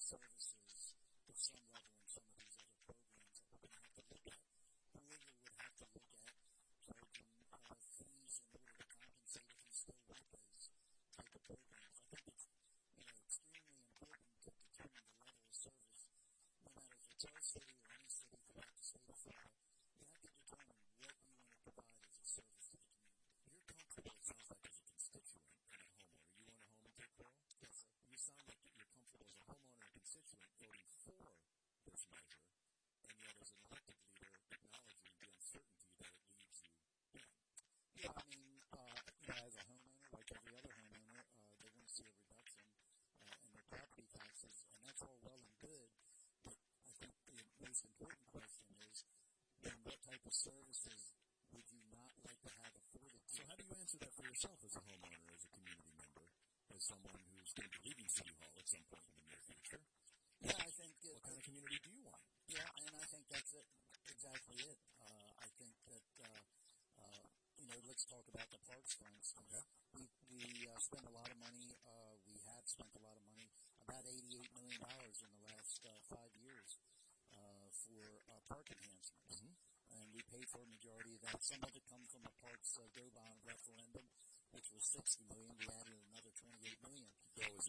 services to some level in some of these other programs that we're going to have to look at. Or you would have to look at charging fees in order to compensate if you still want those type of programs. I think it's extremely important to determine the level of service, no matter if it's our city or any city throughout the state of Florida. You have to determine what you want to provide as a service to the community. You're comfortable, it sounds like, as a constituent and a homeowner. You own a home in Cape Coral? Yes, sir. You sound like you're comfortable as a homeowner and constituent voting for this measure, and yet as an elected leader acknowledging the uncertainty that it leaves you in. Yeah, I mean, as a homeowner, like every other homeowner, they're going to see a reduction in their property taxes, and that's all well and good. But I think the most important question is, then what type of services would you not like to have afforded to you? So how do you answer that for yourself as a homeowner, as a community member, as someone who's going to be leaving City Hall at some point in the near future? Yeah, I think what kind of community do you want? Yeah, and I think that's exactly it. I think that let's talk about the parks, for instance. Okay. We spend a lot of money. We have spent a lot of money, about $88 million in the last 5 years for park enhancements. Mm-hmm. And we paid for a majority of that. Some of it comes from a Parks Go Bond referendum, which was $60 million. We added another $28 million. Go as a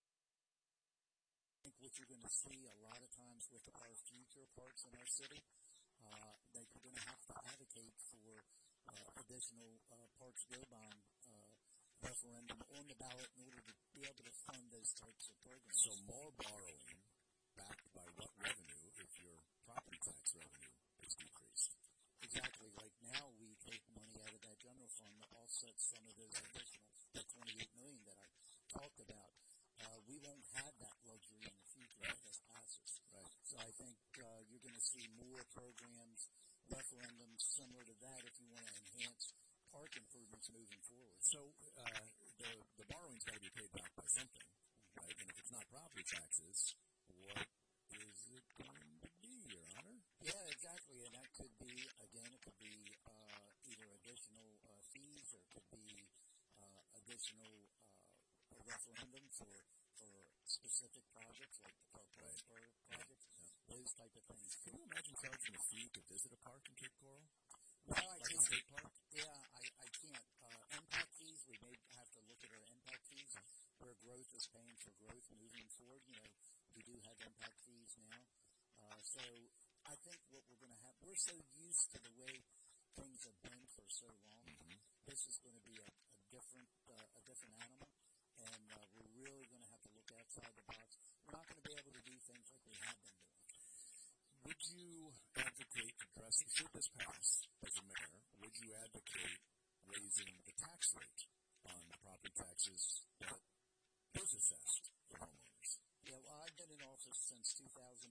I think what you're going to see a lot of times with our future parks in our city, that you're going to have to advocate for additional Parks Go Bond referendum on the ballot in order to be able to fund those types of programs. So more borrowing backed by what revenue if your property tax revenue is decreased? Exactly. Like now we take money out of that general fund to offset some of those additional, the $28 million that I talked about. We won't have that luxury in the future if this passes. Right. So I think you're going to see more programs, referendums similar to that if you want to enhance park improvements moving forward. So the borrowing's got to be paid back by something, right? And if it's not property taxes, what is it going to be, Your Honor? Yeah, exactly. And that could be, again, it could be either additional fees or it could be additional referendum for specific projects like the Park projects, those type of things. Can you imagine charging a fee to visit a park in Cape Coral? No, I like can't. A state park? Yeah, I can't. Impact fees, we may have to look at our impact fees, where growth is paying for growth moving forward. We do have impact fees now. So I think what we're going to have, we're so used to the way things have been for so long. Mm-hmm. This is going to be a different animal, and we're really going to have to look outside the box. We're not going to be able to do things like we have been doing. Would you advocate addressing, should this pass as a mayor, would you advocate raising the tax rate on property taxes that is assessed for homeowners? Yeah, well, I've been in office since 2017,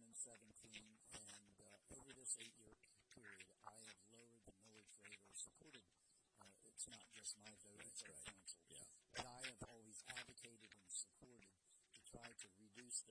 and over this 8-year period, I have lowered the millage rate or supported. It's not just my vote, it's our council. Yeah. But I have always advocated and supported to try to reduce the